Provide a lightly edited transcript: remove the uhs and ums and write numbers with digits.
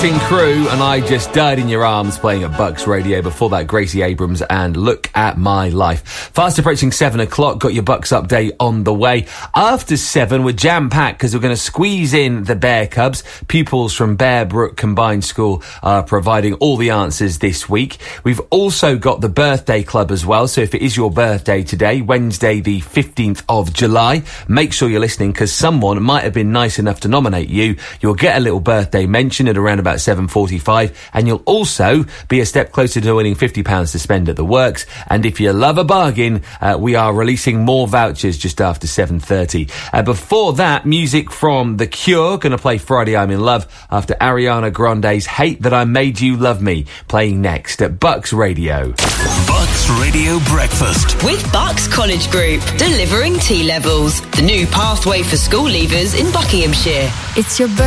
Motley Crue, and I Just Died in Your Arms, playing at Bucks Radio. Before that, Gracie Abrams and Look at My Life. Fast approaching 7 o'clock, got your Bucks update on the way. After 7, we're jam-packed because we're going to squeeze in the Bear Cubs. Pupils from Bear Brook Combined School are providing all the answers this week. We've also got the Birthday Club as well, so if it is your birthday today, Wednesday the 15th of July, make sure you're listening because someone might have been nice enough to nominate you. You'll get a little birthday mention at around about 7:45, and you'll also be a step closer to winning £50 to spend at the Works. And if you love a bargain, we are releasing more vouchers just after 7:30. Before that, music from The Cure, going to play Friday I'm in Love after Ariana Grande's Hate That I Made You Love Me, playing next at Bucks Radio. Bucks Radio Breakfast with Bucks College Group, delivering T-levels, the new pathway for school leavers in Buckinghamshire. It's your